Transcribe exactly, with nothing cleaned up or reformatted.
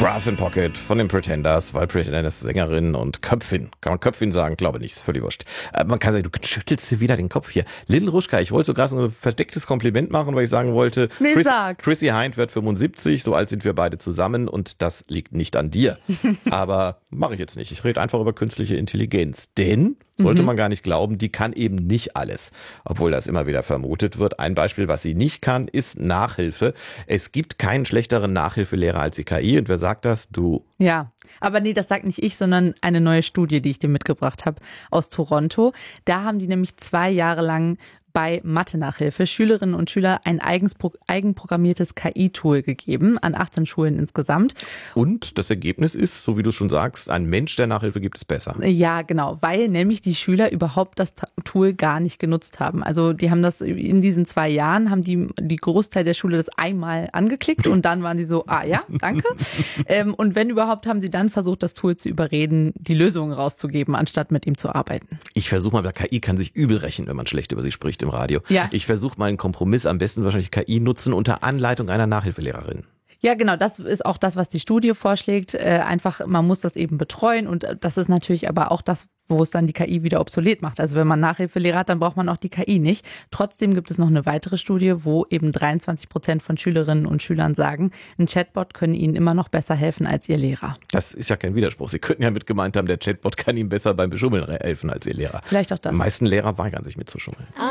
Brass in Pocket von den Pretenders, weil Pretenders Sängerin und Köpfin. Kann man Köpfin sagen? Glaube nicht, ist völlig wurscht. Äh, man kann sagen, du schüttelst dir wieder den Kopf hier. Lynn Ruschka, ich wollte sogar so ein verdecktes Kompliment machen, weil ich sagen wollte, Nee, Chris, sag. Chrissy Hind wird fünfundsiebzig, so alt sind wir beide zusammen und das liegt nicht an dir. Aber mache ich jetzt nicht. Ich rede einfach über künstliche Intelligenz, denn sollte man gar nicht glauben, die kann eben nicht alles, obwohl das immer wieder vermutet wird. Ein Beispiel, was sie nicht kann, ist Nachhilfe. Es gibt keinen schlechteren Nachhilfelehrer als die K I. Und wer sagt das? Du. Ja, aber nee, das sagt nicht ich, sondern eine neue Studie, die ich dir mitgebracht habe aus Toronto. Da haben die nämlich zwei Jahre lang bei Mathe-Nachhilfe Schülerinnen und Schüler ein eigens, eigenprogrammiertes K I-Tool gegeben, an achtzehn Schulen insgesamt. Und das Ergebnis ist, so wie du schon sagst, ein Mensch der Nachhilfe gibt es besser. Ja, genau, weil nämlich die Schüler überhaupt das Tool gar nicht genutzt haben. Also die haben das in diesen zwei Jahren, haben die, die Großteil der Schule das einmal angeklickt und dann waren die so, ah ja, danke. ähm, und wenn überhaupt, haben sie dann versucht, das Tool zu überreden, die Lösungen rauszugeben, anstatt mit ihm zu arbeiten. Ich versuche mal, K I kann sich übel rächen, wenn man schlecht über sie spricht im Radio. Ja. Ich versuche mal einen Kompromiss, am besten wahrscheinlich K I nutzen unter Anleitung einer Nachhilfelehrerin. Ja, genau, das ist auch das, was die Studie vorschlägt. Äh, einfach, man muss das eben betreuen und das ist natürlich aber auch das, wo es dann die K I wieder obsolet macht. Also wenn man Nachhilfelehrer hat, dann braucht man auch die K I nicht. Trotzdem gibt es noch eine weitere Studie, wo eben dreiundzwanzig Prozent von Schülerinnen und Schülern sagen, ein Chatbot können ihnen immer noch besser helfen als ihr Lehrer. Das ist ja kein Widerspruch. Sie könnten ja mit gemeint haben, der Chatbot kann Ihnen besser beim Beschummeln helfen als Ihr Lehrer. Vielleicht auch das. Die meisten Lehrer weigern sich mitzuschummeln.